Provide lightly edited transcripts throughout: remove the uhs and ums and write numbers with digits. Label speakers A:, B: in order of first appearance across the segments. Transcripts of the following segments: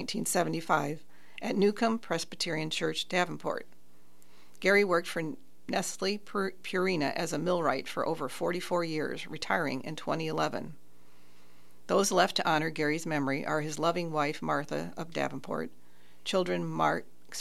A: 1975 at Newcomb Presbyterian Church, Davenport. Gary worked for Nestle Purina as a millwright for over 44 years, retiring in 2011. Those left to honor Gary's memory are his loving wife Martha of Davenport, children Mike,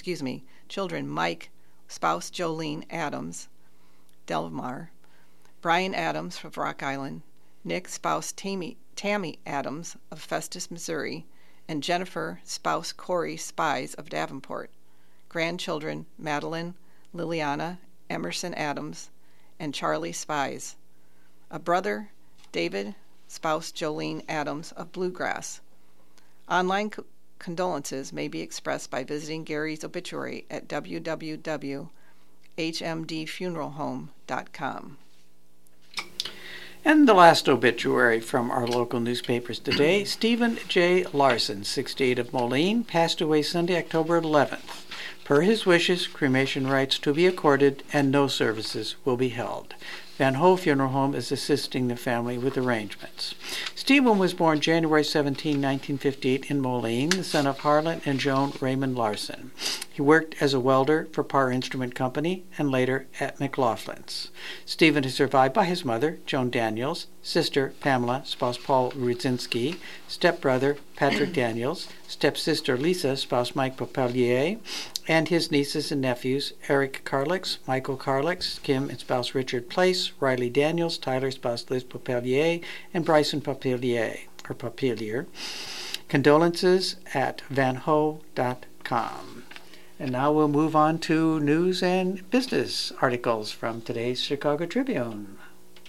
A: spouse Jolene Adams, Delmar, Brian Adams of Rock Island, Nick, spouse Tammy Adams of Festus, Missouri, and Jennifer, spouse Corey Spies of Davenport. Grandchildren Madeline, Liliana, Emerson Adams, and Charlie Spies. A brother, David, spouse Jolene Adams of Bluegrass. Online condolences may be expressed by visiting Gary's obituary at www.hmdfuneralhome.com.
B: And the last obituary from our local newspapers today, Stephen J. Larson, 68 of Moline, passed away Sunday, October 11th. Per his wishes, cremation rights to be accorded and no services will be held. Van Ho Funeral Home is assisting the family with arrangements. Stephen was born January 17, 1958 in Moline, the son of Harlan and Joan Raymond Larson. He worked as a welder for Parr Instrument Company and later at McLaughlin's. Stephen is survived by his mother, Joan Daniels, sister Pamela, spouse Paul Rudzinski, stepbrother Patrick Daniels, stepsister Lisa, spouse Mike Popelier, and his nieces and nephews, Eric Carlix, Michael Carlix, Kim and spouse Richard Place, Riley Daniels, Tyler, spouse Liz Popelier, and Bryson Popelier. Condolences at vanho.com. And now we'll move on to news and business articles from today's Chicago Tribune.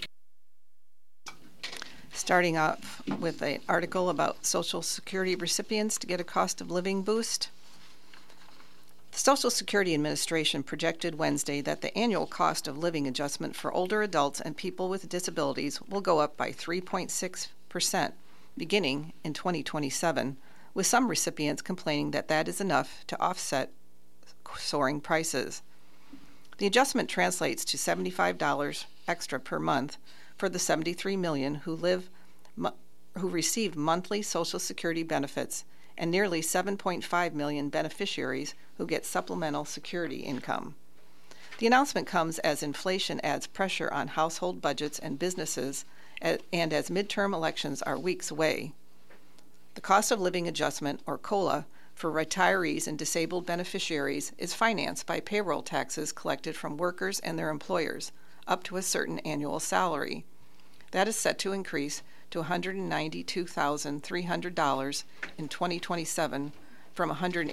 A: Starting off with an article about Social Security recipients to get a cost of living boost. The Social Security Administration projected Wednesday that the annual cost of living adjustment for older adults and people with disabilities will go up by 3.6% beginning in 2027, with some recipients complaining that that is enough to offset soaring prices. The adjustment translates to $75 extra per month for the 73 million who received monthly Social Security benefits and nearly 7.5 million beneficiaries who get supplemental security income. The announcement comes as inflation adds pressure on household budgets and businesses, and as midterm elections are weeks away. The cost of living adjustment, or COLA, for retirees and disabled beneficiaries is financed by payroll taxes collected from workers and their employers, up to a certain annual salary. That is set to increase to $192,300 in 2027 from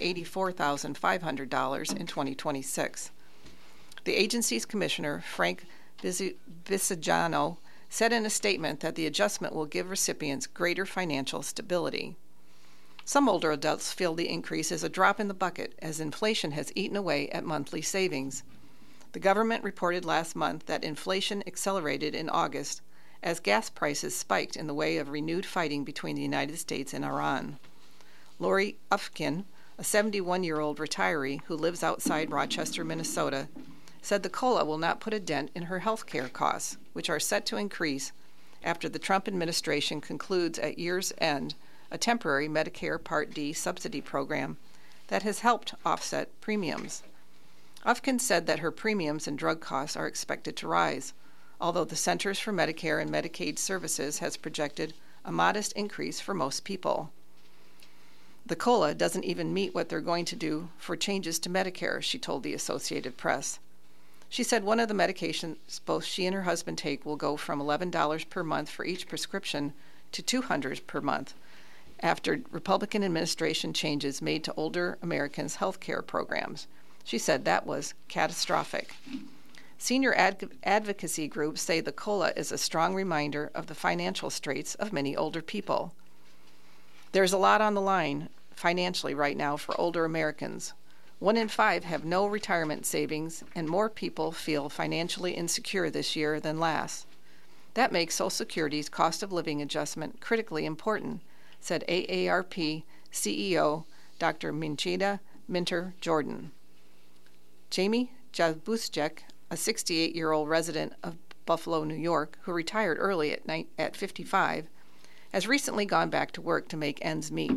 A: $184,500 in 2026. The agency's commissioner, Frank Bisignano, said in a statement that the adjustment will give recipients greater financial stability. Some older adults feel the increase is a drop in the bucket as inflation has eaten away at monthly savings. The government reported last month that inflation accelerated in August as gas prices spiked in the way of renewed fighting between the United States and Iran. Lori Ufkin, a 71-year-old retiree who lives outside Rochester, Minnesota, said the COLA will not put a dent in her health care costs, which are set to increase after the Trump administration concludes at year's end a temporary Medicare Part D subsidy program that has helped offset premiums. Ufkin said that her premiums and drug costs are expected to rise, although the Centers for Medicare and Medicaid Services has projected a modest increase for most people. The COLA doesn't even meet what they're going to do for changes to Medicare, she told the Associated Press. She said one of the medications both she and her husband take will go from $11 per month for each prescription to $200 per month after Republican administration changes made to older Americans' health care programs. She said that was catastrophic. Senior advocacy groups say the COLA is a strong reminder of the financial straits of many older people. There's a lot on the line financially right now for older Americans. 1 in 5 have no retirement savings, and more people feel financially insecure this year than last. That makes Social Security's cost of living adjustment critically important, said AARP CEO Dr. Minchita Minter-Jordan. Jamie Jabuszek, a 68-year-old resident of Buffalo, New York, who retired early at 55, has recently gone back to work to make ends meet.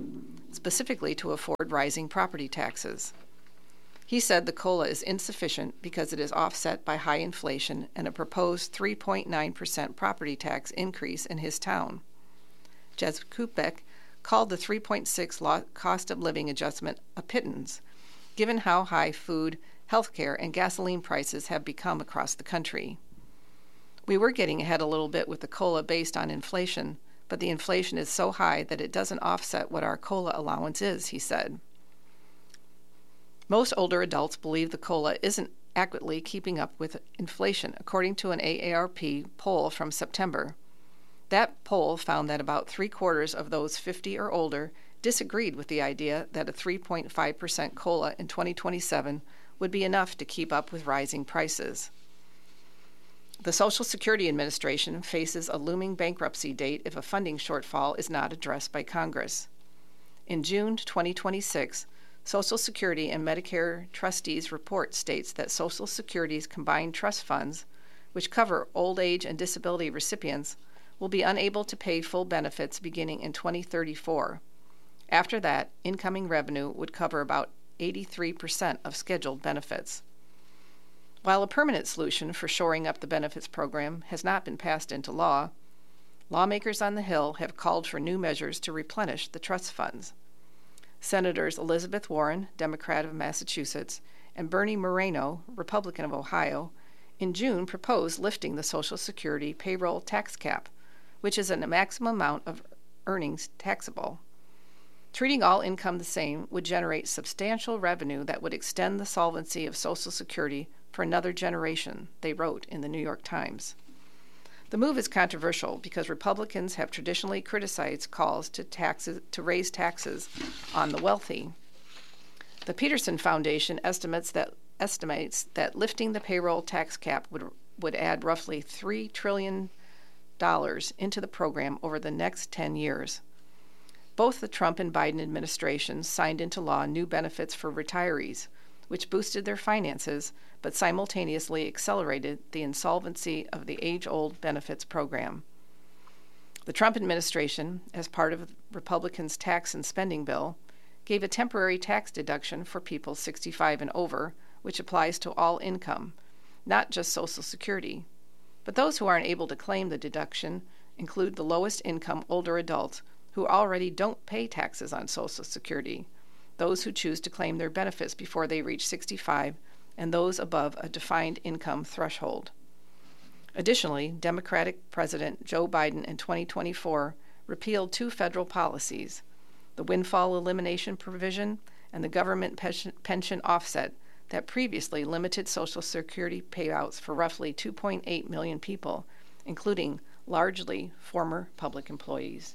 A: specifically to afford rising property taxes. He said the COLA is insufficient because it is offset by high inflation and a proposed 3.9% property tax increase in his town. Jez Kupek called the 3.6 cost of living adjustment a pittance, given how high food, healthcare, and gasoline prices have become across the country. We were getting ahead a little bit with the COLA based on inflation, but the inflation is so high that it doesn't offset what our COLA allowance is, he said. Most older adults believe the COLA isn't accurately keeping up with inflation, according to an AARP poll from September. That poll found that about 3/4 of those 50 or older disagreed with the idea that a 3.5% COLA in 2027 would be enough to keep up with rising prices. The Social Security Administration faces a looming bankruptcy date if a funding shortfall is not addressed by Congress. In June 2026, Social Security and Medicare Trustees report states that Social Security's combined trust funds, which cover old age and disability recipients, will be unable to pay full benefits beginning in 2034. After that, incoming revenue would cover about 83% of scheduled benefits. While a permanent solution for shoring up the benefits program has not been passed into law, lawmakers on the Hill have called for new measures to replenish the trust funds. Senators Elizabeth Warren, Democrat of Massachusetts, and Bernie Moreno, Republican of Ohio, in June proposed lifting the Social Security payroll tax cap, which is a maximum amount of earnings taxable. Treating all income the same would generate substantial revenue that would extend the solvency of Social Security for another generation, they wrote in the New York Times. The move is controversial because Republicans have traditionally criticized calls to raise taxes on the wealthy. The Peterson Foundation estimates that lifting the payroll tax cap would add roughly $3 trillion into the program over the next 10 years. Both the Trump and Biden administrations signed into law new benefits for retirees, which boosted their finances but simultaneously accelerated the insolvency of the age-old benefits program. The Trump administration, as part of Republicans' tax and spending bill, gave a temporary tax deduction for people 65 and over, which applies to all income, not just Social Security. But those who aren't able to claim the deduction include the lowest income older adults who already don't pay taxes on Social Security, those who choose to claim their benefits before they reach 65, and those above a defined income threshold. Additionally, Democratic President Joe Biden in 2024 repealed two federal policies, the windfall elimination provision and the government pension offset that previously limited Social Security payouts for roughly 2.8 million people, including largely former public employees.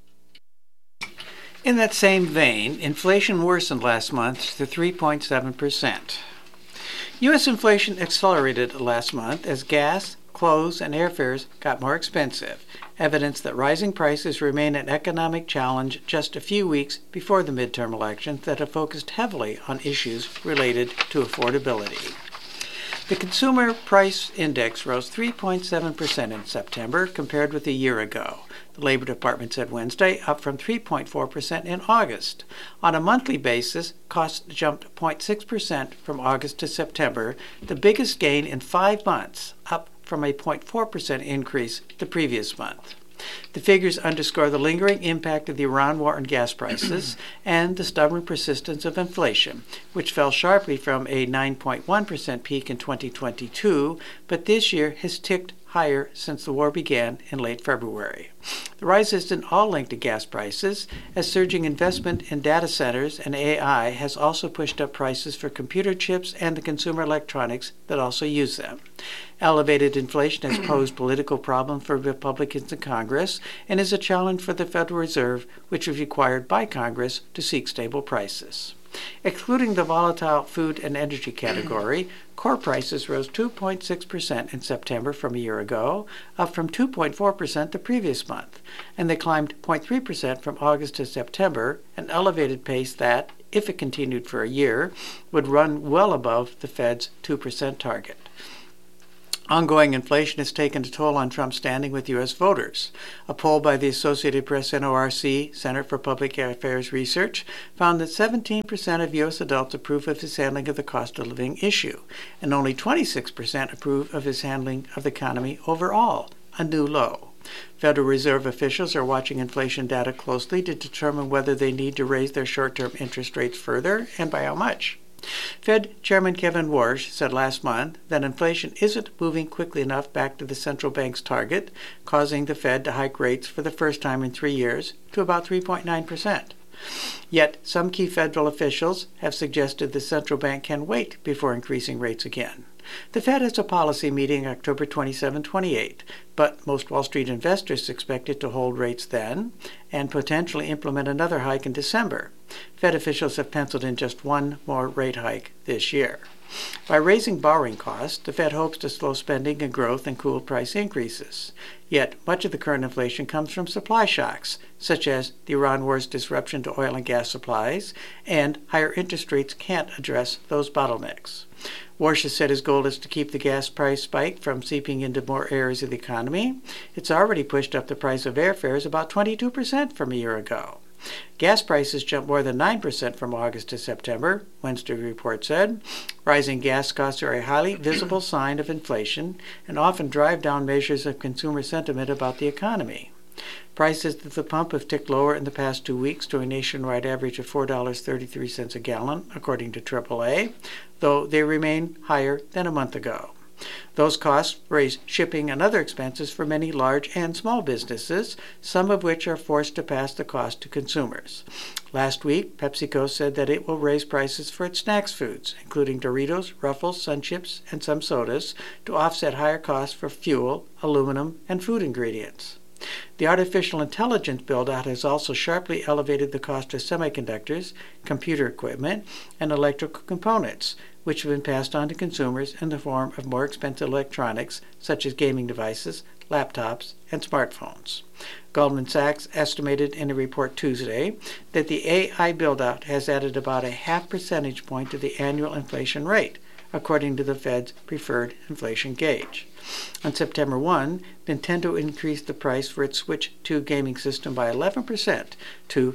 B: In that same vein, inflation worsened last month to 3.7%. U.S. inflation accelerated last month as gas, clothes, and airfares got more expensive, evidence that rising prices remain an economic challenge just a few weeks before the midterm elections that have focused heavily on issues related to affordability. The Consumer Price Index rose 3.7% in September compared with a year ago, the Labor Department said Wednesday, up from 3.4% in August. On a monthly basis, costs jumped 0.6% from August to September, the biggest gain in 5 months, up from a 0.4% increase the previous month. The figures underscore the lingering impact of the Iran war on gas prices and the stubborn persistence of inflation, which fell sharply from a 9.1% peak in 2022, but this year has ticked higher since the war began in late February. The rise isn't all linked to gas prices, as surging investment in data centers and AI has also pushed up prices for computer chips and the consumer electronics that also use them. Elevated inflation has posed political problems for Republicans in Congress and is a challenge for the Federal Reserve, which is required by Congress to seek stable prices. Excluding the volatile food and energy category, core prices rose 2.6% in September from a year ago, up from 2.4% the previous month, and they climbed 0.3% from August to September, an elevated pace that, if it continued for a year, would run well above the Fed's 2% target. Ongoing inflation has taken a toll on Trump's standing with U.S. voters. A poll by the Associated Press NORC, Center for Public Affairs Research, found that 17% of U.S. adults approve of his handling of the cost of living issue, and only 26% approve of his handling of the economy overall, a new low. Federal Reserve officials are watching inflation data closely to determine whether they need to raise their short-term interest rates further and by how much. Fed Chairman Kevin Warsh said last month that inflation isn't moving quickly enough back to the central bank's target, causing the Fed to hike rates for the first time in 3 years to about 3.9%. Yet some key federal officials have suggested the central bank can wait before increasing rates again. The Fed has a policy meeting October 27-28, but most Wall Street investors expect it to hold rates then and potentially implement another hike in December. Fed officials have penciled in just one more rate hike this year. By raising borrowing costs, the Fed hopes to slow spending and growth and cool price increases. Yet much of the current inflation comes from supply shocks, such as the Iran war's disruption to oil and gas supplies, and higher interest rates can't address those bottlenecks. Warsh has said his goal is to keep the gas price spike from seeping into more areas of the economy. It's already pushed up the price of airfares about 22% from a year ago. Gas prices jumped more than 9% from August to September, Wednesday report said. Rising gas costs are a highly visible sign of inflation and often drive down measures of consumer sentiment about the economy. Prices at the pump have ticked lower in the past 2 weeks to a nationwide average of $4.33 a gallon, according to AAA, though they remain higher than a month ago. Those costs raise shipping and other expenses for many large and small businesses, some of which are forced to pass the cost to consumers. Last week, PepsiCo said that it will raise prices for its snacks foods, including Doritos, Ruffles, Sun Chips, and some sodas, to offset higher costs for fuel, aluminum, and food ingredients. The artificial intelligence build-out has also sharply elevated the cost of semiconductors, computer equipment, and electrical components, which have been passed on to consumers in the form of more expensive electronics such as gaming devices, laptops, and smartphones. Goldman Sachs estimated in a report Tuesday that the AI build-out has added about a half percentage point to the annual inflation rate, according to the Fed's preferred inflation gauge. On September 1, Nintendo increased the price for its Switch 2 gaming system by 11% to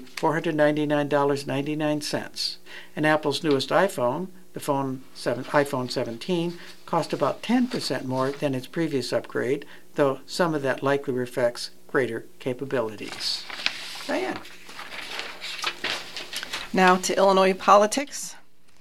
B: $499.99. And Apple's newest iPhone, the iPhone 17, cost about 10% more than its previous upgrade, though some of that likely reflects greater capabilities. Diane.
A: Now to Illinois politics.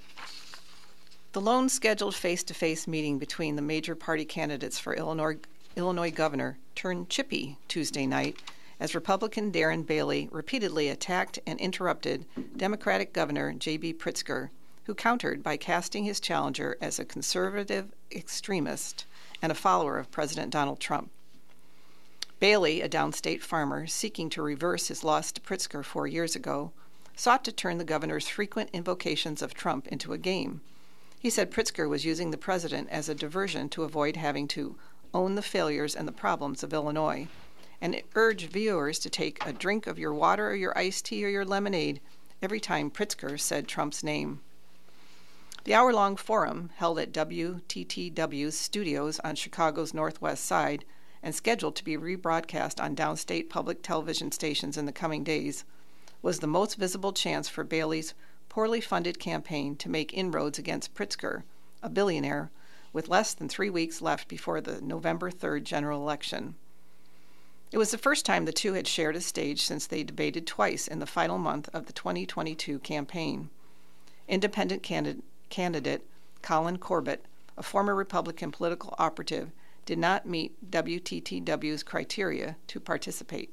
A: The lone scheduled face-to-face meeting between the major party candidates for Illinois governor turned chippy Tuesday night as Republican Darren Bailey repeatedly attacked and interrupted Democratic Governor J.B. Pritzker, who countered by casting his challenger as a conservative extremist and a follower of President Donald Trump. Bailey, a downstate farmer seeking to reverse his loss to Pritzker 4 years ago, sought to turn the governor's frequent invocations of Trump into a game. He said Pritzker was using the president as a diversion to avoid having to own the failures and the problems of Illinois, and urged viewers to take a drink of your water or your iced tea or your lemonade every time Pritzker said Trump's name. The hour-long forum, held at WTTW's studios on Chicago's northwest side and scheduled to be rebroadcast on downstate public television stations in the coming days, was the most visible chance for Bailey's poorly funded campaign to make inroads against Pritzker, a billionaire, with less than 3 weeks left before the November 3rd general election. It was the first time the two had shared a stage since they debated twice in the final month of the 2022 campaign. Independent candidate Colin Corbett, a former Republican political operative, did not meet WTTW's criteria to participate.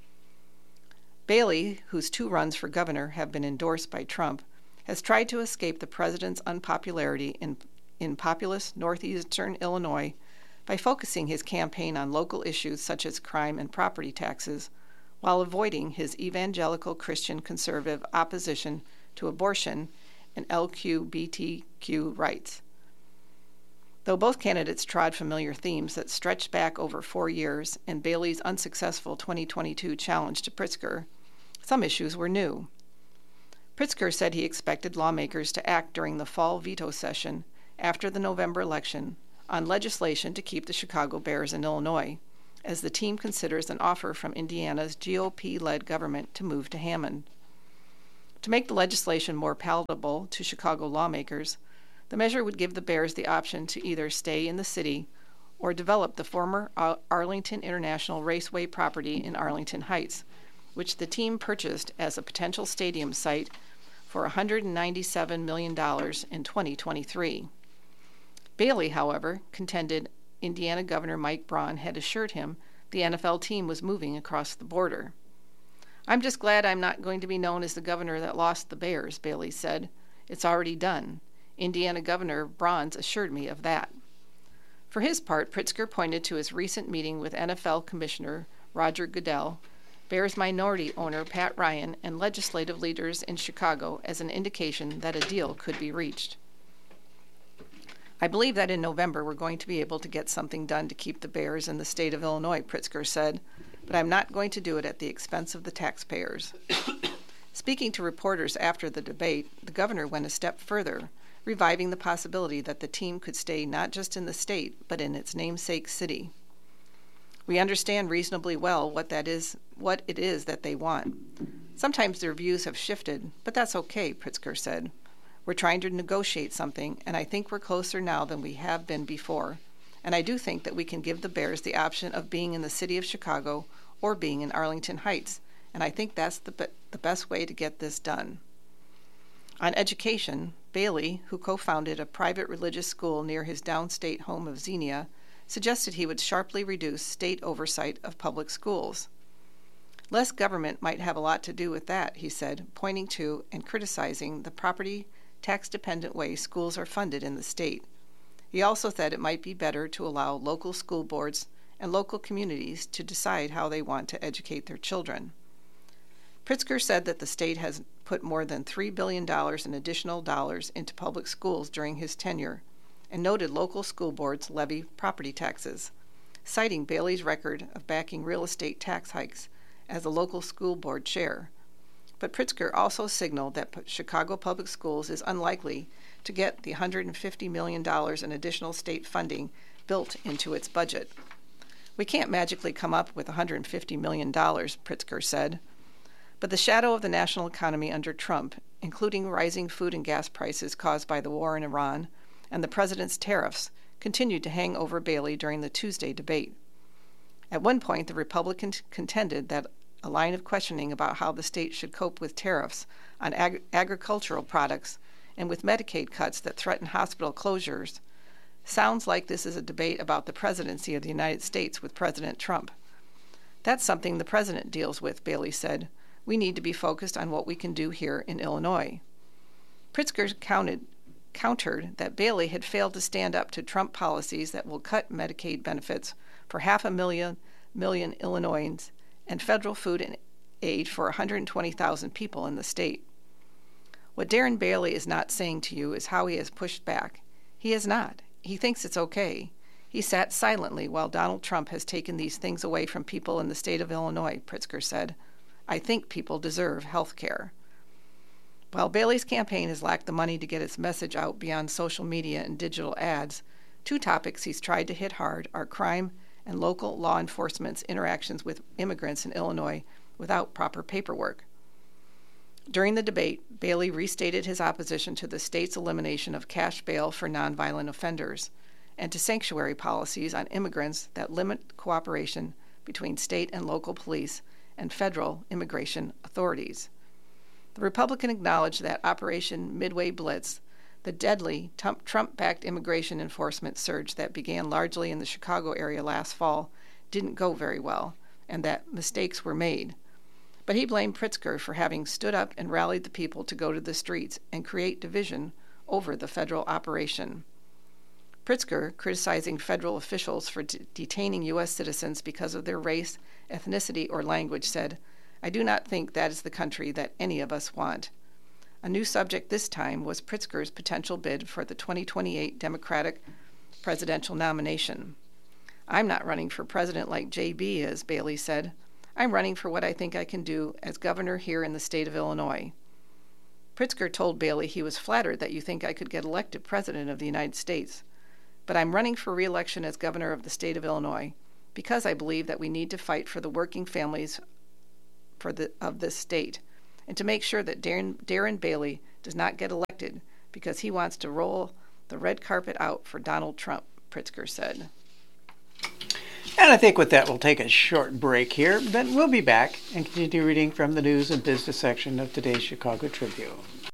A: Bailey, whose 2 runs for governor have been endorsed by Trump, has tried to escape the president's unpopularity in populous northeastern Illinois by focusing his campaign on local issues such as crime and property taxes, while avoiding his evangelical Christian conservative opposition to abortion and LGBTQ rights. Though both candidates trod familiar themes that stretched back over 4 years and Bailey's unsuccessful 2022 challenge to Pritzker, some issues were new. Pritzker said he expected lawmakers to act during the fall veto session after the November election on legislation to keep the Chicago Bears in Illinois, as the team considers an offer from Indiana's GOP-led government to move to Hammond. To make the legislation more palatable to Chicago lawmakers, the measure would give the Bears the option to either stay in the city or develop the former Arlington International Raceway property in Arlington Heights, which the team purchased as a potential stadium site for $197 million in 2023. Bailey, however, contended Indiana Governor Mike Braun had assured him the NFL team was moving across the border. "I'm just glad I'm not going to be known as the governor that lost the Bears," Bailey said. "It's already done. Indiana Governor Braun assured me of that." For his part, Pritzker pointed to his recent meeting with NFL Commissioner Roger Goodell, Bears minority owner Pat Ryan, and legislative leaders in Chicago as an indication that a deal could be reached. "I believe that in November we're going to be able to get something done to keep the Bears in the state of Illinois," Pritzker said, "but I'm not going to do it at the expense of the taxpayers." Speaking to reporters after the debate, the governor went a step further, reviving the possibility that the team could stay not just in the state, but in its namesake city. "We understand reasonably well what it is that they want. Sometimes their views have shifted, but that's okay," Pritzker said. "We're trying to negotiate something, and I think we're closer now than we have been before. And I do think that we can give the Bears the option of being in the city of Chicago or being in Arlington Heights, and I think that's the best way to get this done." On education, Bailey, who co-founded a private religious school near his downstate home of Xenia, suggested he would sharply reduce state oversight of public schools. "Less government might have a lot to do with that," he said, pointing to and criticizing the property tax-dependent way schools are funded in the state. He also said it might be better to allow local school boards and local communities to decide how they want to educate their children. Pritzker said that the state has put more than $3 billion in additional dollars into public schools during his tenure, and noted local school boards levy property taxes, citing Bailey's record of backing real estate tax hikes as a local school board chair. But Pritzker also signaled that Chicago Public Schools is unlikely to get the $150 million in additional state funding built into its budget. "We can't magically come up with $150 million, Pritzker said. But the shadow of the national economy under Trump, including rising food and gas prices caused by the war in Iran and the president's tariffs, continued to hang over Bailey during the Tuesday debate. At one point, the Republican contended that a line of questioning about how the state should cope with tariffs on agricultural products and with Medicaid cuts that threaten hospital closures sounds like this is a debate about the presidency of the United States with President Trump. "That's something the president deals with," Bailey said. "We need to be focused on what we can do here in Illinois." Pritzker countered that Bailey had failed to stand up to Trump policies that will cut Medicaid benefits for 500,000 Illinoisans and federal food aid for 120,000 people in the state. "What Darren Bailey is not saying to you is how he has pushed back. He has not. He thinks it's okay. He sat silently while Donald Trump has taken these things away from people in the state of Illinois," Pritzker said. "I think people deserve health care." While Bailey's campaign has lacked the money to get its message out beyond social media and digital ads, two topics he's tried to hit hard are crime and local law enforcement's interactions with immigrants in Illinois without proper paperwork. During the debate, Bailey restated his opposition to the state's elimination of cash bail for nonviolent offenders and to sanctuary policies on immigrants that limit cooperation between state and local police and federal immigration authorities. The Republican acknowledged that Operation Midway Blitz, the deadly Trump-backed immigration enforcement surge that began largely in the Chicago area last fall, didn't go very well, and that mistakes were made. But he blamed Pritzker for having stood up and rallied the people to go to the streets and create division over the federal operation. Pritzker, criticizing federal officials for detaining U.S. citizens because of their race, ethnicity, or language, said, "I do not think that is the country that any of us want." A new subject this time was Pritzker's potential bid for the 2028 Democratic presidential nomination. "I'm not running for president like J.B. is," Bailey said. "I'm running for what I think I can do as governor here in the state of Illinois." Pritzker told Bailey he was flattered that you think I could get elected president of the United States. but I'm running for re-election as governor of the state of Illinois because I believe that we need to fight for the working families of this state and to make sure that Darren Bailey does not get elected because he wants to roll the red carpet out for Donald Trump, Pritzker said.
B: And I think with that, we'll take a short break here. Then we'll be back and continue reading from the news and business section of today's Chicago Tribune.